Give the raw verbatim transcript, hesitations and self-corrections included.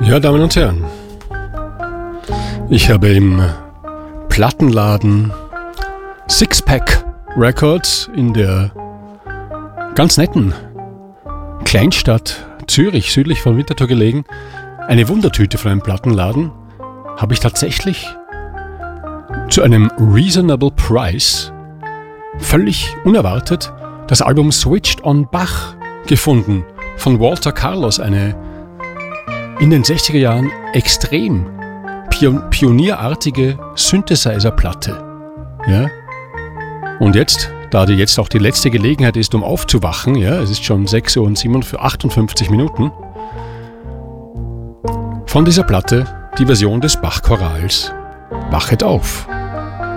Ja, Damen und Herren, ich habe im Plattenladen Sixpack Records in der ganz netten Kleinstadt Zürich, südlich von Winterthur gelegen, eine Wundertüte von einem Plattenladen, habe ich tatsächlich zu einem reasonable price, völlig unerwartet, das Album Switched on Bach gefunden von Walter Carlos, eine in den sechziger Jahren extrem pion- pionierartige Synthesizer-Platte. Ja? Und jetzt, da die jetzt auch die letzte Gelegenheit ist, um aufzuwachen, ja, es ist schon sechs Uhr und achtundfünfzig Minuten, von dieser Platte die Version des Bach-Chorals Wachet auf.